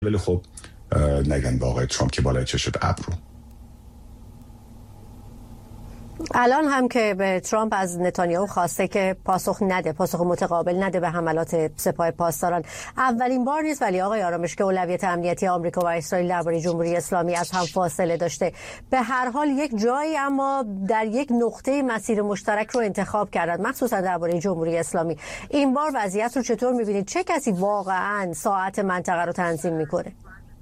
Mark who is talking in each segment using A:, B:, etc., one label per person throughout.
A: ولی خب نگن با آقای ترامپ که بالای چشت ابرو.
B: الان هم که به ترامپ از نتانیاهو خواسته که پاسخ متقابل نده به حملات سپاه پاسداران، اولین بار نیست ولی آقای آرامش که اولویت امنیتی آمریکا و اسرائیل درباره جمهوری اسلامی از هم فاصله داشته. به هر حال یک جایی اما در یک نقطه مسیر مشترک رو انتخاب کردن، مخصوصا درباره جمهوری اسلامی. این بار وضعیت رو چطور می‌بینید؟ چه کسی واقعاً ساعت منطقه رو تنظیم می‌کنه؟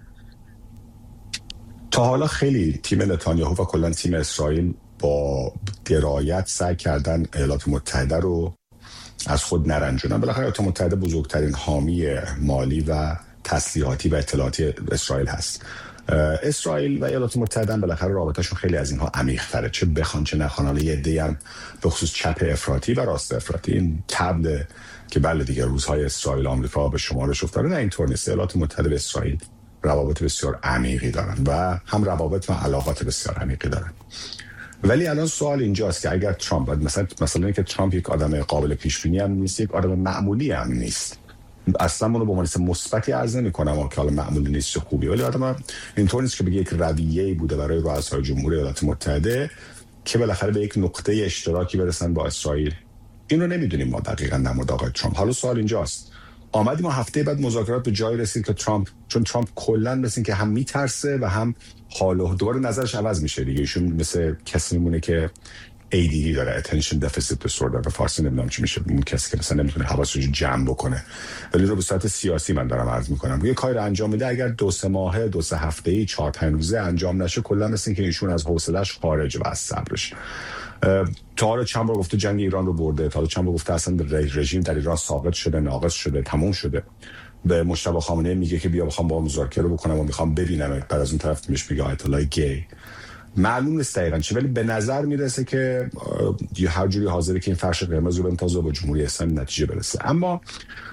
A: تا حالا خیلی تیم نتانیاهو و کلا تیم اسرائیل با درایت سعی کردن ایالات متحده رو از خود نرنجونن. بالاخره ایالات متحده بزرگترین حامی مالی و تسلیحاتی و اطلاعاتی اسرائیل هست. اسرائیل و ایالات متحده بالاخره رابطهشون خیلی از اینها عمیق‌تره، چه بخوان چه نخوان. حالا یه عده‌ای هم به خصوص چپ افراطی و راست افراطی این طبل که بله دیگه روزهای اسرائیل آمریکا به شمارش افتاده، نه اینطور نیست. ایالات متحده و اسرائیل روابط بسیار عمیقی دارن و هم روابط و علاقات بسیار عمیقی دارن. ولی الان سوال اینجاست که اگر ترامپ مثلا اینکه ترامپ یک آدم قابل پیش بینی هم نیست، یک آدم معمولی هم نیست، اصلا اونو به عنوان مثبتی عرض نمی‌کنم که حالا معمولی نیست چه خوبی، ولی آدم اینطور نیست که بگه یک رویه‌ای بوده برای رؤسای جمهوری ایالات متحده که بالاخره به یک نقطه اشتراکی برسن با اسرائیل. این رو نمیدونیم ما دقیقاً در مورد آقای ترامپ. حالا سوال اینجاست، آمدیم و هفته بعد مذاکرات به جای رسید که چون ترامپ کلا مثل که هم میترسه و هم حالا دوباره نظرش عوض میشه دیگه. ایشون مثل کسی میمونه که ADD داره، attention deficit disorder، به فارسی نمیدونم چی میشه، اون کسی که مثلا نمیتونه حواسش رو جمع بکنه. ولی رو به صورت سیاسی من دارم عرض میکنم، یه کاری رو انجام میده اگر 2-3 ماهه 2-3 هفته‌ای 4-5 روزه انجام نشه کلا مثل که ایشون از حوصله‌اش خارج و از صبرش. تا حالا چند بار گفته جنگ ایران رو برده، تا حالا چند بار گفته اصلا رژیم در ایران ساقط شده، ناقص شده، تموم شده. به مجتبی خامنه‌ای میگه که بیا بخوام با مذاکره بکنم و میخوام ببینم، بعد از اون طرف میش میگه آیت الله گی. معلوم نیست دقیقاً چی، ولی به نظر میرسه که هر جوری حاضره که این فرش قرمز رو بنتازه با جمهوری اسلامی نتیجه برسه. اما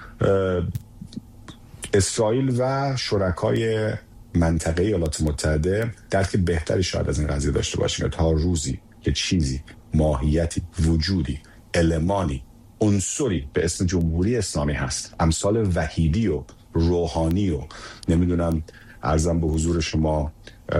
A: اسرائیل و شرکای منطقه ایالات متحده درک بهتری شاید از این قضیه داشته باشیم که تا روزی که چیزی، ماهیتی، وجودی، المانی، عنصری به اسم جمهوری اسلامی هست، امثال وحیدی و روحانی و نمیدونم عرضم به حضور شما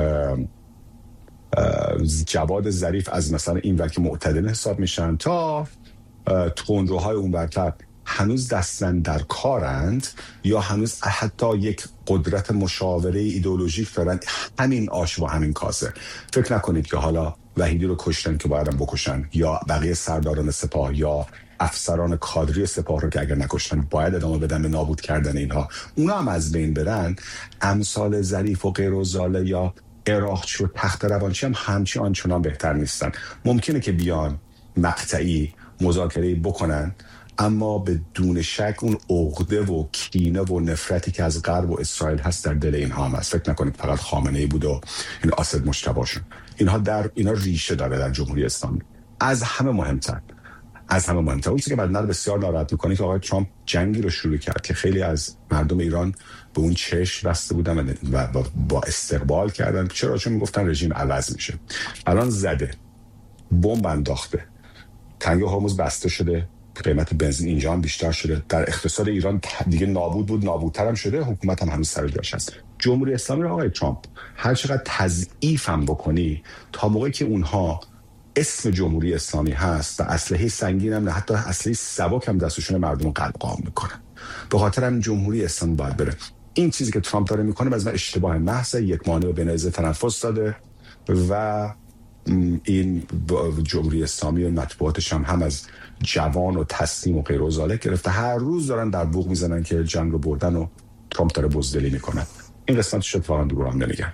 A: جواد ظریف از مثلا این وقت معتدل حساب میشن تا تندروهای اون برتر هنوز دستن در کارند یا هنوز حتی یک قدرت مشاوره ایدئولوژیک دارن، همین آش و همین کاسه. فکر نکنید که حالا وحیدی رو کشتن که باید هم بکشن، یا بقیه سرداران سپاه یا افسران کادری سپاه رو که اگر نکشتن باید ادامه بدن به نابود کردن اینها. اونا هم از بین برن، امثال ظریف و غیر و زاله یا عراقچی و تخت روانچی هم همچی آنچنان بهتر نیستن. ممکنه که بیان مقطعی مذاکره بکنن، اما بدون شک اون عقده و کینه و نفرتی که از غرب و اسرائیل هست در دل اینها هم هست. فکر نکنید فقط خامنه‌ای بود و این آسد مجتباشون. اینا ریشه داره در جمهوری اسلامی. از همه مهمتر اون چیزی که بدنر بسیار ناراحت میکنه که آقای ترامپ جنگی رو شروع کرد که خیلی از مردم ایران به اون چشم بسته بودن و با استقبال کردن. چرا؟ چون میگفتن رژیم عوض میشه. الان زده، بمب انداخته، تنگه هرمز بسته شده، قیمت بنزین اینجا هم بیشتر شده، در اقتصاد ایران دیگه نابود بود، نابودتر هم شده، حکومت هم هنوز سر جاش هست. جمهوری اسلامی رو آقای ترامپ هر چقدر تضعیف هم بکنی، تا موقعی که اونها اسم جمهوری اسلامی هست و اسلحه سنگین هم نه، حتی اسلحه سبک هم دستشون مردم قلقام میکنن. به خاطر همین جمهوری اسلامی باید بره. این چیزی که ترامپ داره میکنه از من اشتباه محض، یک مانع به نزد تنفس داده و این جمهوری اسلامی و مطبوعاتش هم از جوان و تسلیم و غیر و ذالک گرفته، هر روز دارن در بوق میزنن که جنگ رو بردن و ترامپ داره بزدلی میکنه. این قسمتش اتفاقا دروغ هم نمیگن.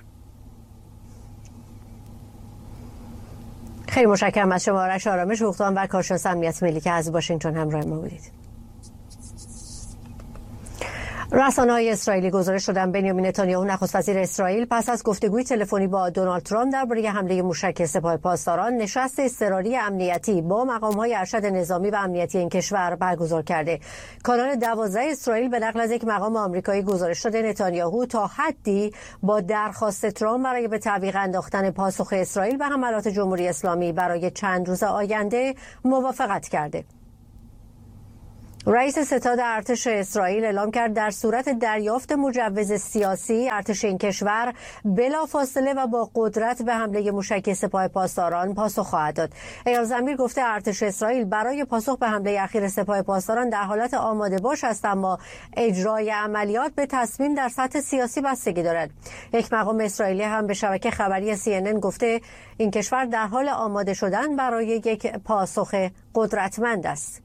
B: خیلی متشکرم از شما آرش آرامش، حقوقدان و کارشناس امنیت ملی که از واشنگتن همراه ما بودید. رسانه‌های اسرائیلی گزارش دادن بنیامین نتانیاهو نخست وزیر اسرائیل پس از گفتگوی تلفنی با دونالد ترامپ درباره حمله موشک سپاه پاسداران نشست اضطراری امنیتی با مقام‌های ارشد نظامی و امنیتی این کشور برگزار کرده. کانال 12 اسرائیل به نقل از یک مقام آمریکایی گزارش داده نتانیاهو تا حدی با درخواست ترامپ برای به تعویق انداختن پاسخ اسرائیل به حملات جمهوری اسلامی برای چند روز آینده موافقت کرده. رئیس ستاد ارتش اسرائیل اعلام کرد در صورت دریافت مجوز سیاسی ارتش این کشور بلافاصله و با قدرت به حمله موشکی سپاه پاسداران پاسخ خواهد داد. ایال زمیر گفته ارتش اسرائیل برای پاسخ به حمله اخیر سپاه پاسداران در حالت آماده باش است، اما اجرای عملیات به تصمیم در سطح سیاسی بستگی دارد. یک مقام اسرائیلی هم به شبکه خبری CNN گفته این کشور در حال آماده شدن برای یک پاسخ قدرتمند است.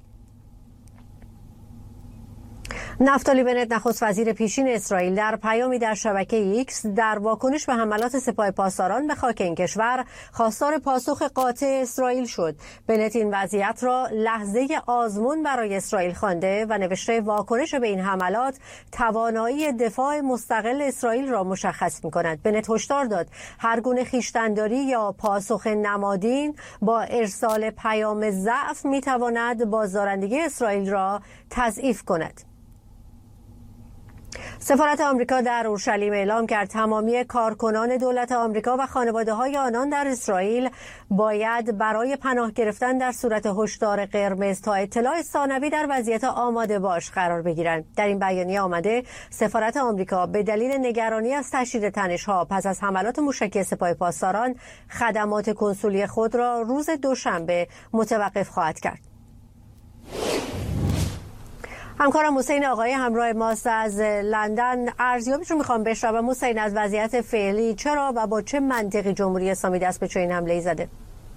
B: نفتالی بنت نخست وزیر پیشین اسرائیل در پیامی در شبکه ایکس در واکنش به حملات سپاه پاسداران به خاک این کشور خواستار پاسخ قاطع اسرائیل شد. بنت این وضعیت را لحظه آزمون برای اسرائیل خوانده و نوشته واکنش به این حملات توانایی دفاع مستقل اسرائیل را مشخص می‌کند. بنت هشدار داد هر گونه خویشتن‌داری یا پاسخ نمادین با ارسال پیام ضعف می‌تواند بازدارندگی اسرائیل را تضعیف کند. سفارت آمریکا در اورشلیم اعلام کرد تمامی کارکنان دولت آمریکا و خانواده‌های آنان در اسرائیل باید برای پناه گرفتن در صورت هشدار قرمز تا اطلاع ثانوی در وضعیت آماده باش قرار بگیرند. در این بیانیه آمده سفارت آمریکا به دلیل نگرانی از تشدید تنش‌ها پس از حملات موشکی سپاه پاسداران خدمات کنسولی خود را روز دوشنبه متوقف خواهد کرد. همکارم حسین آقای همراه ماست از لندن. ارزیابیش رو میخوام بشنوم. حسین، از وضعیت فعلی چرا و با چه منطقی جمهوری اسلامی دست به چنین حمله‌ای زده؟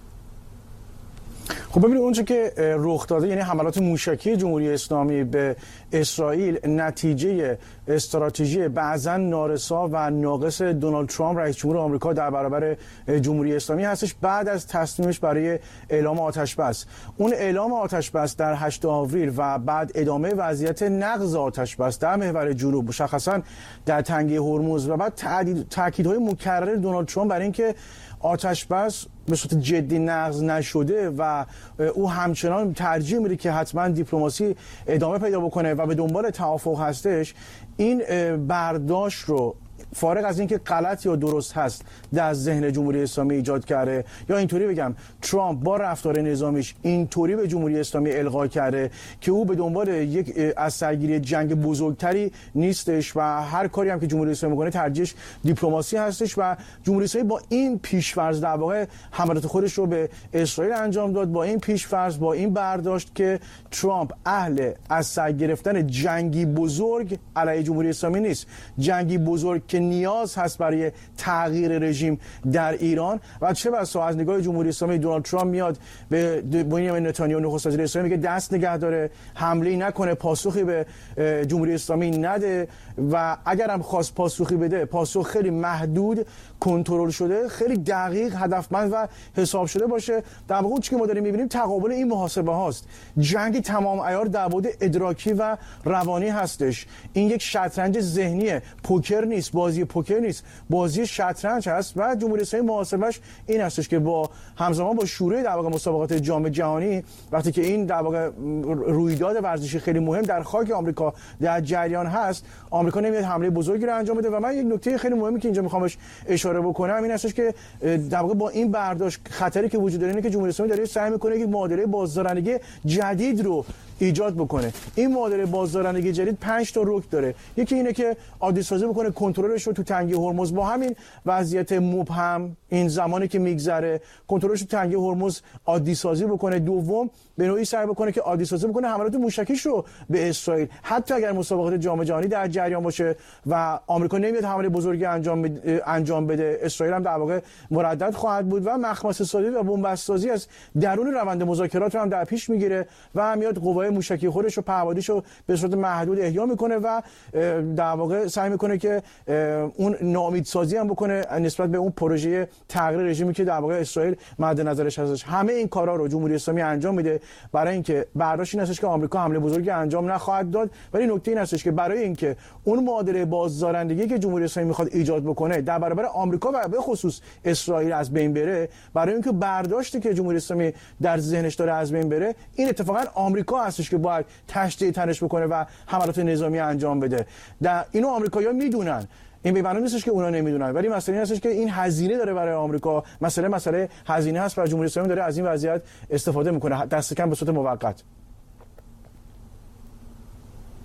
C: خب ببینید اونچه که رخ داده، یعنی حملات موشکی جمهوری اسلامی به اسرائیل، نتیجه استراتژی بعضا نارسا و ناقص دونالد ترامپ رئیس جمهور آمریکا در برابر جمهوری اسلامی هستش بعد از تصمیمش برای اعلام آتش بس. اون اعلام آتش بس در 8 آوریل و بعد ادامه وضعیت نقض آتش بس در محور جنوب، مشخصا در تنگه هرمز، و بعد تاکیدهای مکرر دونالد ترامپ برای اینکه آتش بس به صورت جدی نقض نشده و او همچنان ترجیح میده که حتما دیپلماسی ادامه پیدا بکنه و به دنبال توافق هستش. این برداشت رو فارغ از اینکه غلط یا درست هست در ذهن جمهوری اسلامی ایجاد کرده، یا اینطوری بگم ترامپ با رفتار نظامیش اینطوری به جمهوری اسلامی القا کرده که او به دنبال یک از سرگیری جنگ بزرگتری نیستش و هر کاری هم که جمهوری اسلامی میکنه ترجیحش دیپلماسی هستش و جمهوری اسلامی با این پیش‌فرض در واقع حملات خودش رو به اسرائیل انجام داد، با این پیش‌فرض، با این برداشت که ترامپ اهل از سر گرفتن جنگی بزرگ علیه جمهوری اسلامی نیست، جنگی بزرگ که نیاز هست برای تغییر رژیم در ایران. و چه بسا از نگاه جمهوری اسلامی دونالد ترامپ میاد به بنیامین نتانیاهو نخست وزیر اسرائیل میگه دست نگه داره، حمله نکنه، پاسخی به جمهوری اسلامی نده و اگر هم خواست پاسخی بده پاسخ خیلی محدود، کنترل شده، خیلی دقیق، هدفمند و حساب شده باشه. در واقع چیزی که ما داریم میبینیم تقابل این محاسبه هاست. جنگ تمام عیار در بعد ادراکی و روانی هستش. این یک شطرنج ذهنیه، پوکر نیست، بازی پوکر نیست، بازی شطرنج هست و جمهوری اسلامی محاسبش این هستش که با همزمان با شروع در واقع مسابقات جام جهانی، وقتی که این در واقع رویداد ورزشی خیلی مهم در خاک آمریکا در جریان هست، آمریکا نمیاد حمله بزرگی رو انجام بده. و من یک نکته خیلی مهمی که اینجا میخوام بهش اشاره بکنم این هستش که در واقع با این برداشت خطری که وجود داره اینه که جمهوری اسلامی داره سعی میکنه یک معادله بازدارندگی جدید رو ایجاد بکنه. این معادله بازدارندگی جدید 5 تا رکن داره. یکی اینه که عادی سازی بکنه کنترلش رو تو تنگه هرمز با همین وضعیت مبهم، این زمانی که میگذره کنترلش تو تنگه هرمز عادی سازی بکنه. دوم به نوعی سعی بکنه که عادی سازی بکنه حملات موشکیش رو به اسرائیل، حتی اگر مسابقات جام جهانی در جریان باشه و آمریکا نمیاد حمله بزرگی انجام بده، اسرائیل هم در واقع مردد خواهد بود و مخمصه سازی و بنبست سازی از درون روند مذاکرات رو هم در پیش میگیره و میاد قوای موشکی خودش رو پهپادیش رو به صورت محدود احیا میکنه و در واقع سعی میکنه که اون ناامیدسازی هم بکنه نسبت به اون پروژه تغییر رژیمی که در واقع اسرائیل مد نظرش هستش. همه این کارا رو جمهوری اسلامی انجام میده برای اینکه برداشت این هستش که آمریکا حمله بزرگی انجام نخواهد داد، ولی نکته این هستش که برای اینکه اون معادله بازدارندگی که جمهوری اسلامی میخواد ایجاد بکنه در برابر آمریکا و به خصوص اسرائیل از بین بره، برای اینکه برداشتی که جمهوری اسلامی در ذهنش داره از بین بره، این اتفاقا آمریکا هستش که باید تشدید تنش بکنه و حملات نظامی انجام بده. در اینو آمریکایی‌ها میدونن، این به معنی نیستش که اونا نمیدونن، ولی مسئله این هستش که این هزینه داره برای آمریکا، مسئله هزینه هست و جمهوری اسلامی داره از این وضعیت استفاده میکنه، دست کم به صورت موقت.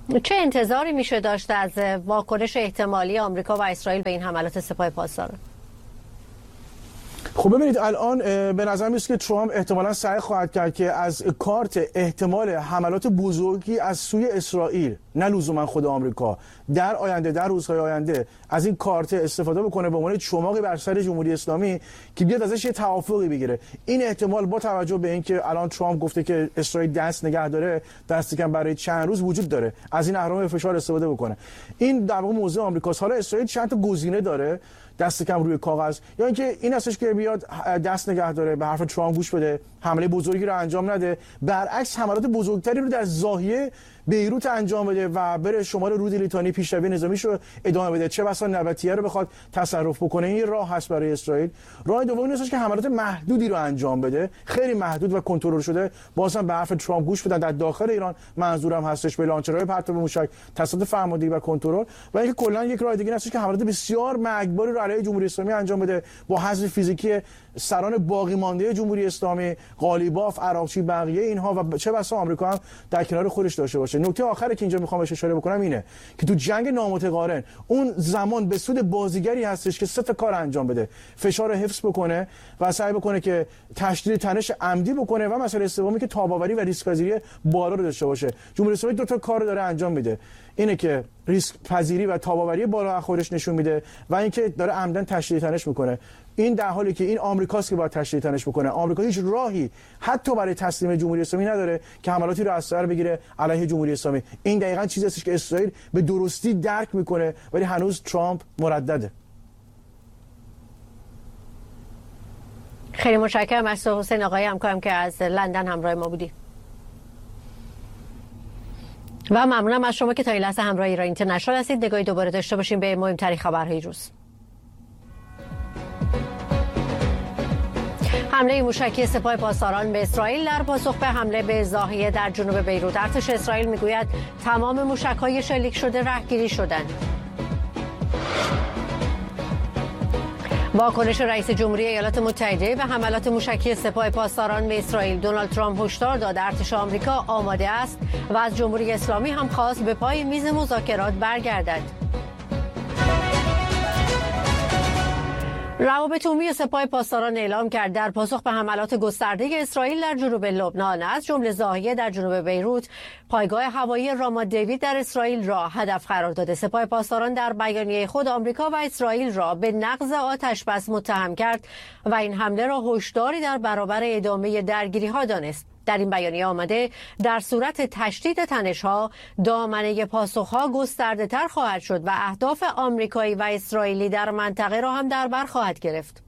B: چه انتظاری میشه داشت از واکنش احتمالی آمریکا و اسرائیل به این حملات سپاه پاسداران؟
C: خب ببینید الان به نظر میاد که ترامپ احتمالاً سعی خواهد کرد که از کارت احتمال حملات بزرگی از سوی اسرائیل، نه لزوما خود آمریکا، در آینده، در روزهای آینده از این کارت استفاده بکنه به عنوان چماقی بر سر جمهوری اسلامی که بیاد ازش یه توافقی بگیره. این احتمال با توجه به اینکه الان ترامپ گفته که اسرائیل دست نگه داره، دست کم برای چند روز وجود داره، از این اهرام فشار استفاده بکنه. این در واقع موضوع آمریکاست. حالا اسرائیل چند تا گزینه داره دست کم روی کاغذ، یا اینکه این هستش که بیاد دست نگه داره، به حرف ترامپ گوش بده، حمله بزرگی رو انجام نده، برعکس حملات بزرگتری رو در زاویه بیروت انجام بده و بره شمال رود لیتانی پیشروی نظامیش رو ادامه بده، چه بسا نبطیه رو بخواد تصرف بکنه. این راه هست برای اسرائیل. راه دوم این هستش که حملات محدودی رو انجام بده، خیلی محدود و کنترل شده، بازم به حرف ترامپ گوش بدن، در داخل ایران منظورم هستش به لانچرهای پرتاب موشک، تصادف فرماندهی و کنترل. و اینکه کلا یک راه دیگه هستش که حملات بسیار مرگباری رو علیه جمهوری اسلامی انجام بده با حذف فیزیکی سران باقی مانده جمهوری اسلامی، قالیباف، عراقچی، بقیه اینها، و چه بسا آمریکا هم در کنار خودش داشته باشه. نکته آخری که اینجا میخوام بهش اشاره بکنم اینه که تو جنگ نامتقارن اون زمان به سود بازیگری هستش که 3 تا کار انجام بده: فشار حفظ بکنه و سعی بکنه که تشدید تنش عمدی بکنه، و مسئله سومی که تاباوری و ریسک پذیری بالا رو داشته باشه. جمهوری اسلامی 2 تا کار داره انجام میده، اینه که ریسک پذیری و تاباوری بالا خودش نشون میده و اینکه داره عمدن تشدید تنش میکنه. این در حالی که این آمریکاست که باید تشدید تنش بکنه. آمریکا هیچ راهی حتی برای تسلیم جمهوری اسلامی نداره که حملاتی رو از سر بگیره علیه جمهوری اسلامی. این دقیقاً چیزی است که اسرائیل به درستی درک میکنه، ولی هنوز ترامپ مردده.
B: خیلی متشکرم از حسین آقای همکارم که از لندن همراه ما بودی و ممنونم از شما که تا این لحظه همراه ایران اینترنشنال هستید. نگاهی دوباره داشته باشیم به مهمترین خبرهای روز. حمله موشکی سپاه پاسداران به اسرائیل در پاسخ به حمله به ضاحیه در جنوب بیروت. ارتش اسرائیل میگوید تمام موشک‌های شلیک شده رهگیری شدند. واکنش رئیس جمهوری ایالات متحده به حملات موشکی سپاه پاسداران به اسرائیل. دونالد ترامپ هشدار داد ارتش آمریکا آماده است و از جمهوری اسلامی هم خواست به پای میز مذاکرات برگردد. روابط عمومی سپاه پاسداران اعلام کرد در پاسخ به حملات گسترده اسرائیل در جنوب لبنان، از جمله ضاحیه در جنوب بیروت، پایگاه هوایی رامات دیوید در اسرائیل را هدف قرار داده. سپاه پاسداران در بیانیه خود آمریکا و اسرائیل را به نقض آتشبس متهم کرد و این حمله را هشداری در برابر ادامه درگیری‌ها دانست. در این بیانیه آمده در صورت تشدید تنش‌ها دامنه پاسخ‌ها گسترده‌تر خواهد شد و اهداف آمریکایی و اسرائیلی در منطقه را هم در بر خواهد گرفت.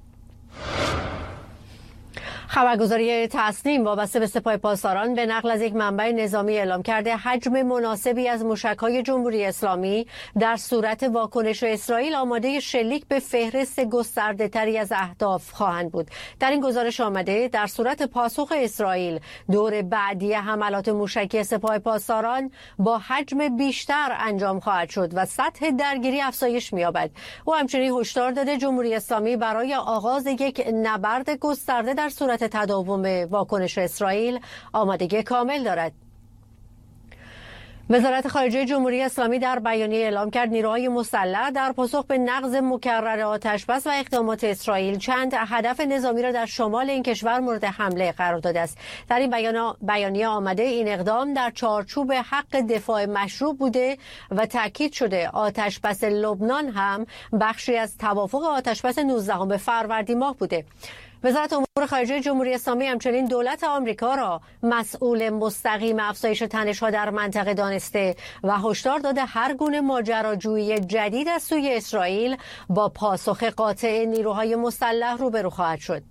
B: خبرگزاری تصنیم وابسته به سپاه پاسداران به نقل از یک منبع نظامی اعلام کرده حجم مناسبی از موشک‌های جمهوری اسلامی در صورت واکنش اسرائیل آماده شلیک به فهرست گسترده‌تری از اهداف خواهند بود. در این گزارش آمده در صورت پاسخ اسرائیل دور بعدی حملات موشکی سپاه پاسداران با حجم بیشتر انجام خواهد شد و سطح درگیری افزایش می‌یابد. او همچنین هشدار داده جمهوری اسلامی برای آغاز یک نبرد گسترده در صورت تداوم واکنش اسرائیل آمادگی کامل دارد. وزارت خارجه جمهوری اسلامی در بیانیه اعلام کرد نیروهای مسلح در پاسخ به نقض مکرر آتشبس و اقدامات اسرائیل چند هدف نظامی را در شمال این کشور مورد حمله قرار داده است. در این بیانیه آمده این اقدام در چارچوب حق دفاع مشروع بوده و تاکید شده آتشبس لبنان هم بخشی از توافق آتشبس 19 فروردین ماه بوده. وزارت امور خارجه جمهوری اسلامی همچنین دولت آمریکا را مسئول مستقیم افزایش تنش‌ها در منطقه دانسته و هشدار داده هر گونه ماجراجویی جدید از سوی اسرائیل با پاسخ قاطع نیروهای مسلح روبرو خواهد شد.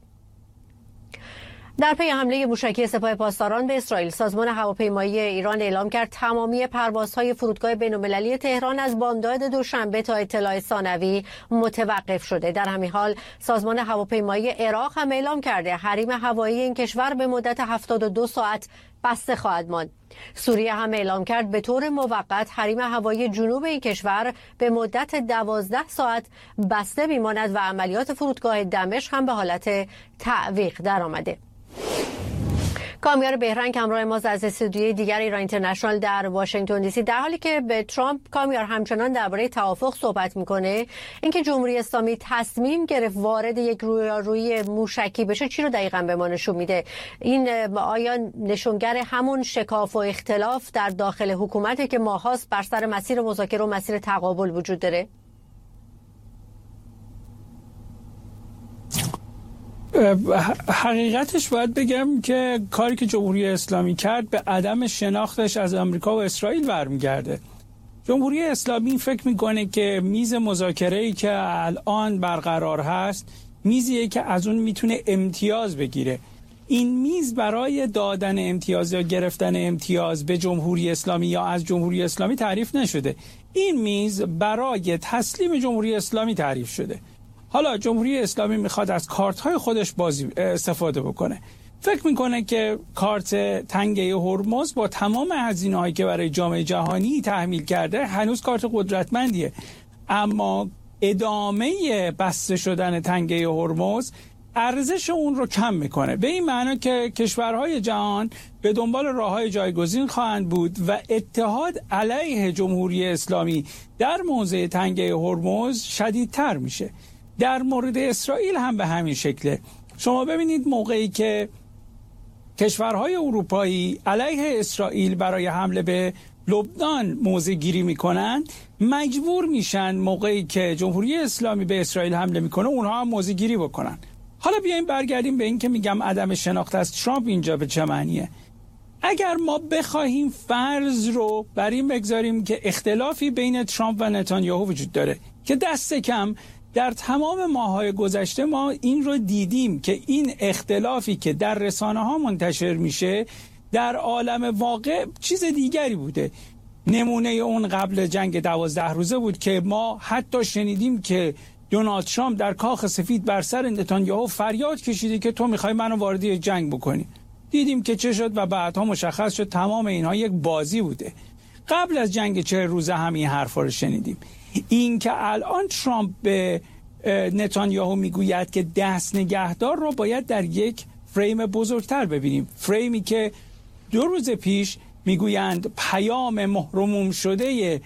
B: در پی حمله موشکی سپاه پاسداران به اسرائیل، سازمان هواپیمایی ایران اعلام کرد تمامی پروازهای فرودگاه بین‌المللی تهران از بامداد دوشنبه تا اطلاع ثانوی متوقف شده. در همین حال سازمان هواپیمایی عراق هم اعلام کرده حریم هوایی این کشور به مدت 72 ساعت بسته خواهد ماند. سوریه هم اعلام کرد به طور موقت حریم هوایی جنوب این کشور به مدت 12 ساعت بسته میماند و عملیات فرودگاه دمشق هم به حالت تعویق درآمده. کامیار بهرنگ همراه ما از استودیوی دیگر ایران اینترنشنال در واشنگتن دی سی. در حالی که به ترامپ کامیار همچنان درباره توافق صحبت میکنه، اینکه جمهوری اسلامی تصمیم گرفت وارد یک رویارویی موشکی بشه چی رو دقیقاً به ما نشون میده؟ این آیا نشونگر همون شکاف و اختلاف در داخل حکومته که ماهاست بر سر مسیر مذاکره و مسیر تقابل وجود داره؟
D: حقیقتش باید بگم که کاری که جمهوری اسلامی کرد به عدم شناختش از آمریکا و اسرائیل برمیگرده. جمهوری اسلامی فکر میکنه که میز مذاکره‌ای که الان برقرار هست میزیه که از اون میتونه امتیاز بگیره. این میز برای دادن امتیاز یا گرفتن امتیاز به جمهوری اسلامی یا از جمهوری اسلامی تعریف نشده. این میز برای تسلیم جمهوری اسلامی تعریف شده. حالا جمهوری اسلامی میخواد از کارت‌های خودش استفاده بکنه. فکر میکنه که کارت تنگه هرمز با تمام هزینه‌هایی که برای جامعه جهانی تحمیل کرده هنوز کارت قدرتمندیه، اما ادامه بسته شدن تنگه هرمز ارزش اون رو کم میکنه، به این معنی که کشورهای جهان به دنبال راههای جایگزین خواهند بود و اتحاد علیه جمهوری اسلامی در موضع تنگه هرمز شدیدتر میشه. در مورد اسرائیل هم به همین شکله. شما ببینید موقعی که کشورهای اروپایی علیه اسرائیل برای حمله به لبنان موضع گیری میکنن، مجبور میشن موقعی که جمهوری اسلامی به اسرائیل حمله میکنه اونها هم موضع گیری بکنن. حالا بیایم برگردیم به این که میگم عدم شناخت از ترامپ اینجا به چه معنیه. اگر ما بخواهیم فرض رو بر این بگذاریم که اختلافی بین ترامپ و نتانیاهو وجود داره، که دست کم در تمام ماه‌های گذشته ما این رو دیدیم که این اختلافی که در رسانه‌ها منتشر میشه در عالم واقع چیز دیگری بوده. نمونه اون قبل جنگ 12 روزه بود که ما حتی شنیدیم که دونالد ترامپ در کاخ سفید بر سر نتانیاهو فریاد کشیده که تو میخوای منو وارد جنگ بکنی. دیدیم که چه شد و بعدها مشخص شد تمام اینها یک بازی بوده. قبل از جنگ 40 روزه هم این حرفا رو شنیدیم. این که الان ترامپ به نتانیاهو میگوید که دست نگهدار رو باید در یک فریم بزرگتر ببینیم، فریمی که 2 روز پیش میگویند پیام مهرموم شده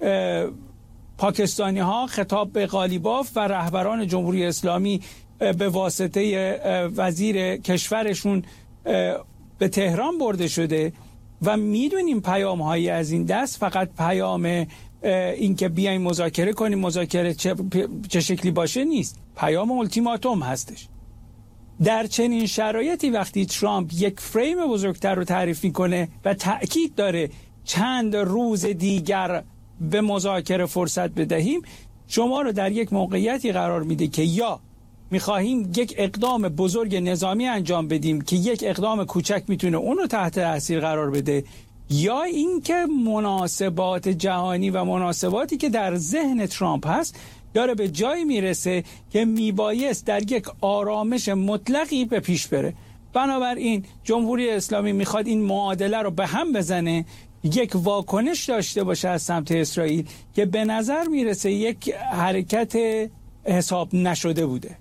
D: پاکستانی ها خطاب به قالیباف و رهبران جمهوری اسلامی به واسطه وزیر کشورشون به تهران برده شده و میدونیم پیام هایی از این دست فقط پیام این که بیایم مذاکره کنیم، مذاکره چه شکلی باشه نیست، پیام التیماتوم هستش. در چنین شرایطی وقتی ترامپ یک فریم بزرگتر رو تعریف میکنه و تأکید داره چند روز دیگر به مذاکره فرصت بدهیم، شما رو در یک موقعیتی قرار میده که یا میخواهیم یک اقدام بزرگ نظامی انجام بدیم که یک اقدام کوچک میتونه اون رو تحت تاثیر قرار بده، یا اینکه مناسبات جهانی و مناسباتی که در ذهن ترامپ هست داره به جایی میرسه که میبایست در یک آرامش مطلقی به پیش بره. بنابراین جمهوری اسلامی میخواد این معادله رو به هم بزنه، یک واکنش داشته باشه از سمت اسرائیل که به نظر میرسه یک حرکت حساب نشده بوده.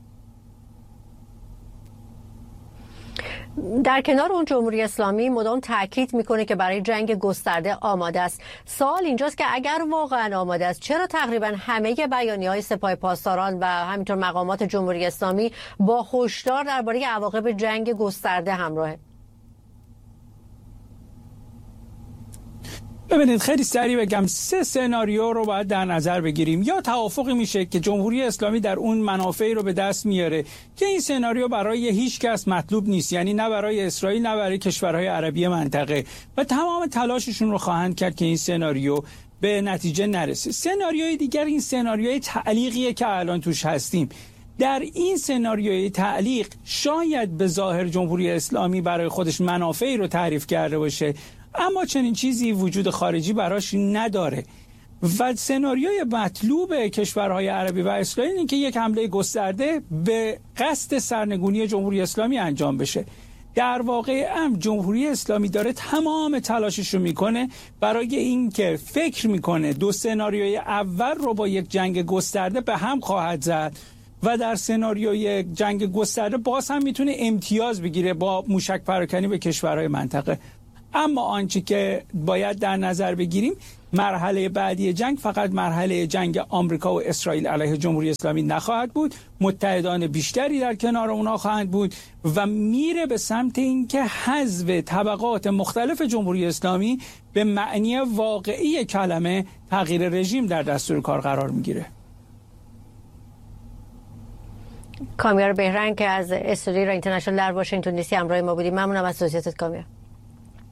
B: در کنار اون جمهوری اسلامی مدام تاکید میکنه که برای جنگ گسترده آماده است. سوال اینجاست که اگر واقعا آماده است، چرا تقریبا همه بیانیه‌های سپاه پاسداران و همینطور مقامات جمهوری اسلامی با هشدار درباره عواقب جنگ گسترده همراهه؟
D: ببینید خیلی سریع بگم 3 سناریو رو باید در نظر بگیریم. یا توافقی میشه که جمهوری اسلامی در اون منافعی رو به دست میاره که این سناریو برای هیچ کس مطلوب نیست، یعنی نه برای اسرائیل نه برای کشورهای عربی منطقه، و تمام تلاششون رو خواهند کرد که این سناریو به نتیجه نرسه. سناریوی دیگر این سناریوی تعلیقیه که الان توش هستیم. در این سناریوی تعلیق شاید به ظاهر جمهوری اسلامی برای خودش منافعی رو تعریف کرده باشه، اما چنین چیزی وجود خارجی براش نداره و سناریوی مطلوب کشورهای عربی و اسرائیل این که یک حمله گسترده به قصد سرنگونی جمهوری اسلامی انجام بشه. در واقع جمهوری اسلامی داره تمام تلاشش رو میکنه برای اینکه فکر میکنه 2 سناریوی اول رو با یک جنگ گسترده به هم خواهد زد و در سناریوی جنگ گسترده باز هم میتونه امتیاز بگیره با موشک پراکنی به کشورهای منطقه. اما آنچه که باید در نظر بگیریم مرحله بعدی جنگ فقط مرحله جنگ آمریکا و اسرائیل علیه جمهوری اسلامی نخواهد بود. متحدان بیشتری در کنار اونا خواهند بود و میره به سمت اینکه حذف طبقات مختلف جمهوری اسلامی به معنی واقعی کلمه تغییر رژیم در دستور کار قرار میگیره.
B: کامیار بهرنگ که از استودیو اینترنشنال در واشنگتن دی سی همراه ما بودیم. ممنونم از توضیحاتت کامیار.